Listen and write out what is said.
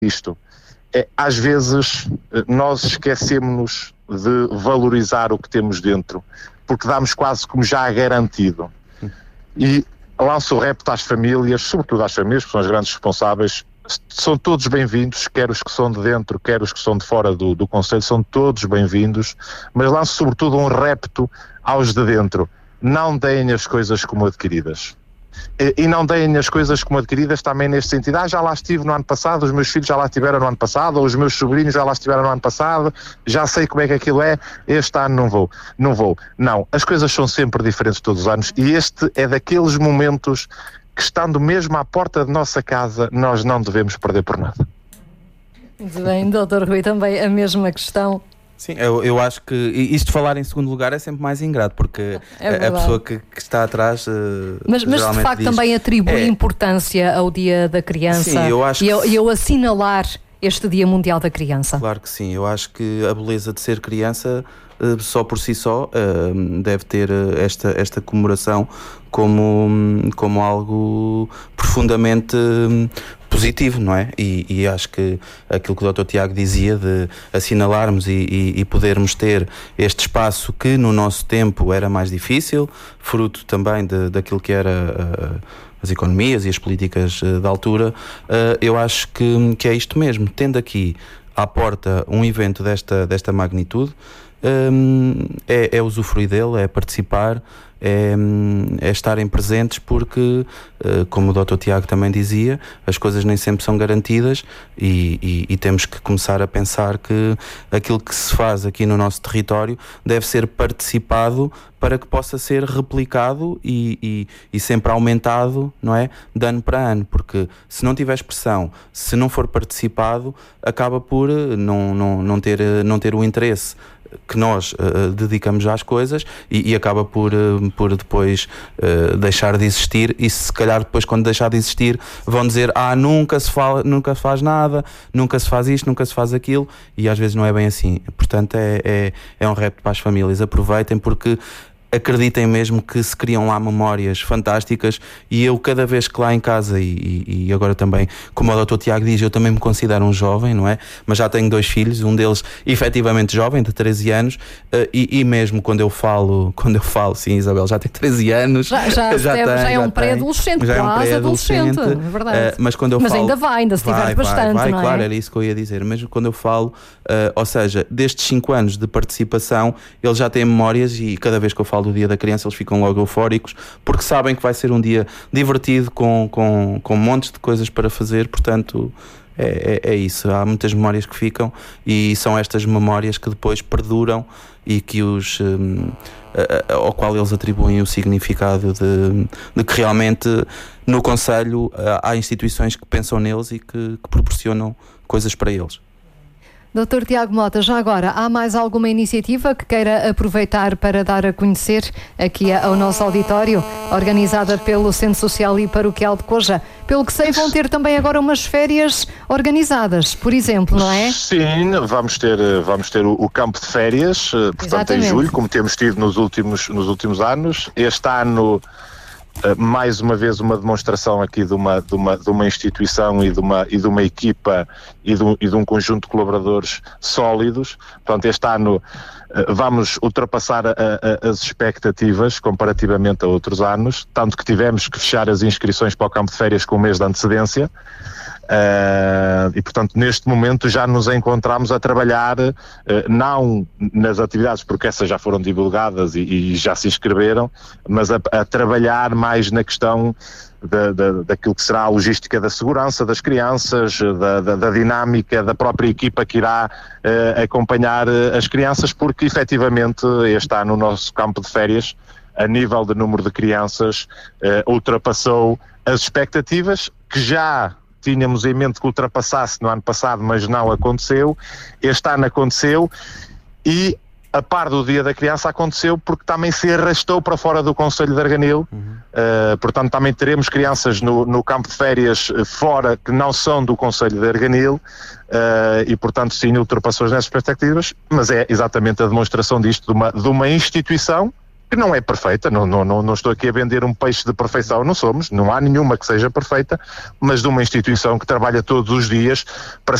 isto. Às vezes nós esquecemos de valorizar o que temos dentro, porque damos quase como já garantido. E lanço o repto às famílias, sobretudo às famílias, que são as grandes responsáveis. São todos bem-vindos, quer os que são de dentro, quer os que são de fora do Conselho, são todos bem-vindos, mas lanço sobretudo um repto aos de dentro: não deem as coisas como adquiridas. E não deem as coisas como adquiridas também neste sentido: já lá estive no ano passado, os meus filhos já lá estiveram no ano passado, ou os meus sobrinhos já lá estiveram no ano passado, já sei como é que aquilo é, este ano não vou. Não, as coisas são sempre diferentes todos os anos, e este é daqueles momentos que, estando mesmo à porta de nossa casa, nós não devemos perder por nada. Muito bem, Dr. Rui, também a mesma questão. Sim, eu acho que isto de falar em segundo lugar é sempre mais ingrato, porque a pessoa que está atrás mas de facto diz, também atribui importância ao Dia da Criança. Sim, eu acho e ao assinalar este Dia Mundial da Criança. Claro que sim, eu acho que a beleza de ser criança só por si só deve ter esta comemoração como algo profundamente positivo, não é? E acho que aquilo que o Dr. Tiago dizia de assinalarmos e podermos ter este espaço que no nosso tempo era mais difícil, fruto também daquilo que era as economias e as políticas da altura, eu acho que é isto mesmo. Tendo aqui à porta um evento desta magnitude, é usufruir dele, é participar, é estarem presentes, porque, como o Dr. Tiago também dizia, as coisas nem sempre são garantidas e temos que começar a pensar que aquilo que se faz aqui no nosso território deve ser participado para que possa ser replicado e sempre aumentado, não é? De ano para ano, porque se não tiver expressão, se não for participado, acaba por não ter o interesse que nós dedicamos às coisas e acaba por depois deixar de existir. E se calhar depois, quando deixar de existir, vão dizer: nunca se faz nada, nunca se faz isto, nunca se faz aquilo, e às vezes não é bem assim. Portanto, é um repto para as famílias. Aproveitem, porque acreditem mesmo que se criam lá memórias fantásticas. E eu, cada vez que lá em casa, e agora também, como o Dr. Tiago diz, eu também me considero um jovem, não é? Mas já tenho 2 filhos, um deles efetivamente jovem, de 13 anos, e mesmo quando eu falo, sim, Isabel, já tem 13 anos. Já é um pré-adolescente, quase adolescente, é verdade. Mas quando eu falo, ainda vai, se tiveres bastante, não é? Claro, é? era isso que eu ia dizer. Mas quando eu falo, ou seja, destes 5 anos de participação, eles já têm memórias, e cada vez que eu falo do Dia da Criança eles ficam logo eufóricos, porque sabem que vai ser um dia divertido, com montes de coisas para fazer. Portanto, é isso. Há muitas memórias que ficam, e são estas memórias que depois perduram e que ao qual eles atribuem o significado de que realmente no Conselho há instituições que pensam neles e que proporcionam coisas para eles. Dr. Tiago Mota, já agora, há mais alguma iniciativa que queira aproveitar para dar a conhecer aqui ao nosso auditório, organizada pelo Centro Social e Paroquial de Coja? Pelo que sei, vão ter também agora umas férias organizadas, por exemplo, não é? Sim, vamos ter o campo de férias, portanto, exatamente, em julho, como temos tido nos últimos anos. Este ano, mais uma vez, uma demonstração aqui de uma instituição e de uma equipa e de um conjunto de colaboradores sólidos. Portanto, este ano vamos ultrapassar as expectativas comparativamente a outros anos, tanto que tivemos que fechar as inscrições para o campo de férias com um mês de antecedência. E portanto, neste momento já nos encontramos a trabalhar, não nas atividades, porque essas já foram divulgadas e já se inscreveram, mas a trabalhar mais na questão daquilo que será a logística da segurança das crianças, da dinâmica da própria equipa que irá acompanhar as crianças, porque efetivamente este ano o nosso campo de férias, a nível de número de crianças, ultrapassou as expectativas, que já tínhamos em mente que ultrapassasse no ano passado, mas não aconteceu. Este ano aconteceu, e a par do Dia da Criança aconteceu porque também se arrastou para fora do Conselho de Arganil. Portanto, também teremos crianças no campo de férias fora, que não são do Conselho de Arganil, e portanto sim, ultrapassou nessas expectativas, mas é exatamente a demonstração disto, de uma instituição que não é perfeita, não estou aqui a vender um peixe de perfeição, não há nenhuma que seja perfeita, mas de uma instituição que trabalha todos os dias para